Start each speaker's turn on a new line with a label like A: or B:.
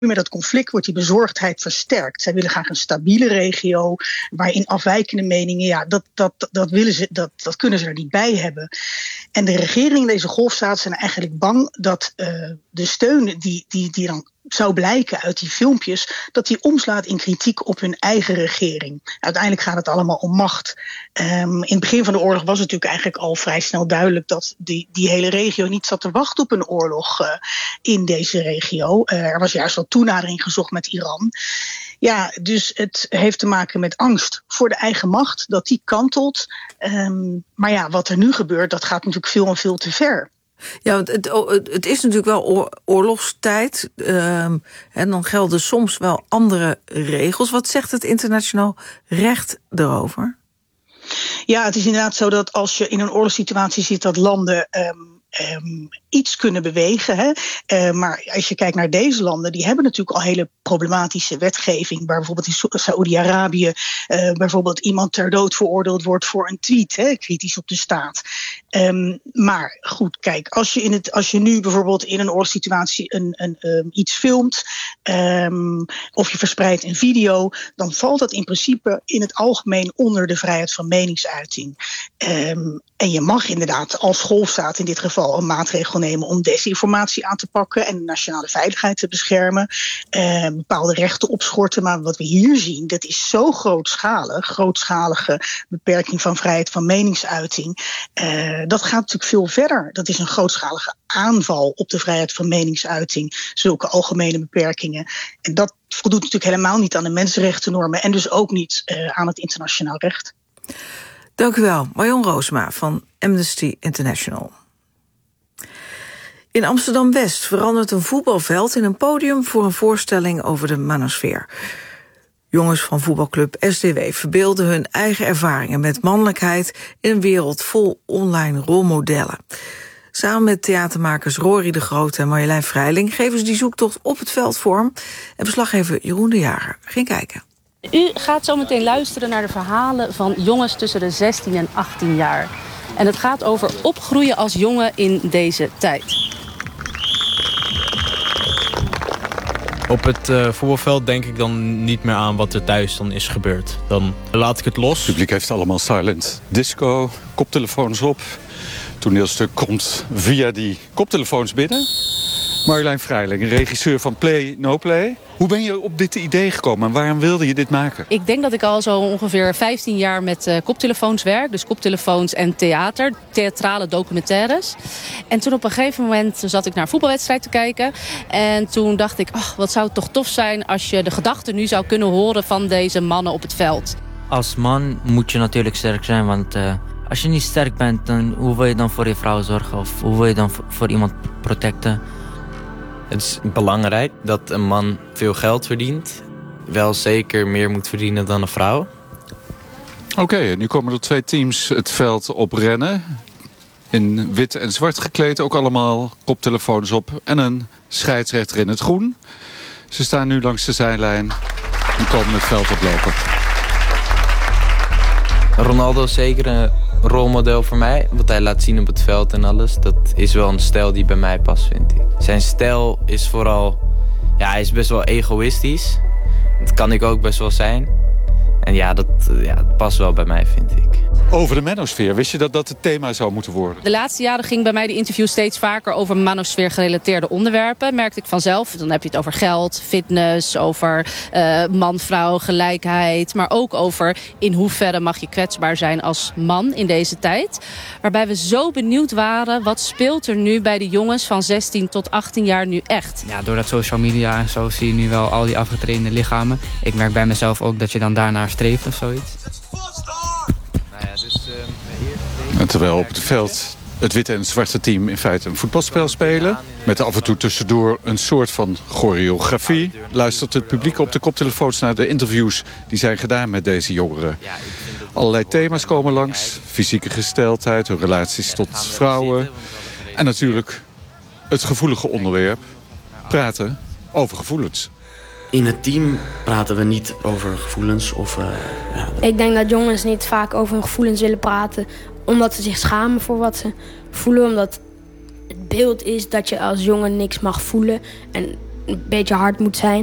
A: met dat conflict wordt die bezorgdheid versterkt. Zij willen graag een stabiele regio waarin afwijkende meningen, dat willen ze, dat kunnen ze er niet bij hebben. En de regering in deze golfstaat zijn eigenlijk bang dat de steun die dan zou blijken uit die filmpjes, dat die omslaat in kritiek op hun eigen regering. Uiteindelijk gaat het allemaal om macht. In het begin van de oorlog was het natuurlijk eigenlijk al vrij snel duidelijk dat die hele regio niet zat te wachten op een oorlog in deze regio. Er was juist wel toenadering gezocht met Iran. Ja, dus het heeft te maken met angst voor de eigen macht, dat die kantelt. Maar ja, wat er nu gebeurt, dat gaat natuurlijk veel en veel te ver.
B: Ja, want het is natuurlijk wel oorlogstijd. En dan gelden soms wel andere regels. Wat zegt het internationaal recht erover?
A: Ja, het is inderdaad zo dat als je in een oorlogssituatie zit, dat landen iets kunnen bewegen. Hè. Maar als je kijkt naar deze landen, die hebben natuurlijk al hele problematische wetgeving. Waar bijvoorbeeld in Saoedi-Arabië bijvoorbeeld iemand ter dood veroordeeld wordt voor een tweet, kritisch op de staat. Maar goed, kijk, als je nu bijvoorbeeld in een oorlogssituatie iets filmt, of je verspreidt een video, dan valt dat in principe in het algemeen onder de vrijheid van meningsuiting. En je mag inderdaad als golfstaat in dit geval een maatregel nemen om desinformatie aan te pakken en de nationale veiligheid te beschermen, bepaalde rechten opschorten. Maar wat we hier zien, dat is zo grootschalige beperking van vrijheid van meningsuiting. Dat gaat natuurlijk veel verder. Dat is een grootschalige aanval op de vrijheid van meningsuiting, zulke algemene beperkingen. En dat voldoet natuurlijk helemaal niet aan de mensenrechtennormen en dus ook niet aan het internationaal recht.
B: Dank u wel, Marion Roosma van Amnesty International. In Amsterdam-West verandert een voetbalveld in een podium voor een voorstelling over de manosfeer. Jongens van voetbalclub SDW verbeelden hun eigen ervaringen met mannelijkheid in een wereld vol online rolmodellen. Samen met theatermakers Rory de Groot en Marjolein Vrijling geven ze die zoektocht op het veld vorm. En verslaggever Jeroen de Jager ging kijken.
C: U gaat zo meteen luisteren naar de verhalen van jongens tussen de 16 en 18 jaar. En het gaat over opgroeien als jongen in deze tijd.
D: Op het voetbalveld denk ik dan niet meer aan wat er thuis dan is gebeurd. Dan laat ik het los.
E: Het publiek heeft allemaal silent disco, koptelefoons op. Het toneelstuk komt via die koptelefoons binnen. Marjolein Vrijling, regisseur van Play No Play. Hoe ben je op dit idee gekomen en waarom wilde je dit maken?
C: Ik denk dat ik al zo ongeveer 15 jaar met koptelefoons werk. Dus koptelefoons en theater, theatrale documentaires. En toen op een gegeven moment zat ik naar een voetbalwedstrijd te kijken. En toen dacht ik, wat zou het toch tof zijn als je de gedachten nu zou kunnen horen van deze mannen op het veld.
F: Als man moet je natuurlijk sterk zijn, want als je niet sterk bent, dan hoe wil je dan voor je vrouw zorgen? Of hoe wil je dan voor iemand protecten?
D: Het is belangrijk dat een man veel geld verdient. Wel zeker meer moet verdienen dan een vrouw.
E: Oké, nu komen er 2 teams het veld op rennen. In wit en zwart gekleed, ook allemaal koptelefoons op. En een scheidsrechter in het groen. Ze staan nu langs de zijlijn en komen het veld oplopen.
D: Ronaldo is zeker een rolmodel voor mij. Wat hij laat zien op het veld en alles. Dat is wel een stijl die bij mij past, vind ik. Zijn stijl is vooral... Ja, hij is best wel egoïstisch. Dat kan ik ook best wel zijn. En ja, dat past wel bij mij, vind ik.
E: Over de manosfeer, wist je dat dat het thema zou moeten worden?
C: De laatste jaren ging bij mij de interview steeds vaker over manosfeer gerelateerde onderwerpen. Merkte ik vanzelf. Dan heb je het over geld, fitness, over man-vrouw, gelijkheid. Maar ook over in hoeverre mag je kwetsbaar zijn als man in deze tijd. Waarbij we zo benieuwd waren, wat speelt er nu bij de jongens van 16 tot 18 jaar nu echt?
G: Ja, door dat social media en zo zie je nu wel al die afgetrainde lichamen. Ik merk bij mezelf ook dat je dan daarnaar streeft of zoiets.
E: En terwijl op het veld het witte en het zwarte team in feite een voetbalspel spelen, met af en toe tussendoor een soort van choreografie, luistert het publiek op de koptelefoons naar de interviews die zijn gedaan met deze jongeren. Allerlei thema's komen langs, fysieke gesteldheid, hun relaties tot vrouwen en natuurlijk het gevoelige onderwerp, praten over gevoelens.
H: In het team praten we niet over gevoelens.
I: Ik denk dat jongens niet vaak over hun gevoelens willen praten, omdat ze zich schamen voor wat ze voelen. Omdat het beeld is dat je als jongen niks mag voelen. En een beetje hard moet zijn.